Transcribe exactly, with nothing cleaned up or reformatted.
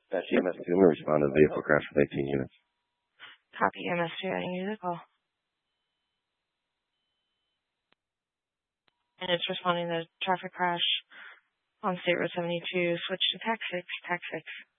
That's E M S two, we respond to vehicle crash with eighteen units. Copy E M S two, I need a call. And it's responding to traffic crash on State Road seventy-two. Switch to tax six, tax six.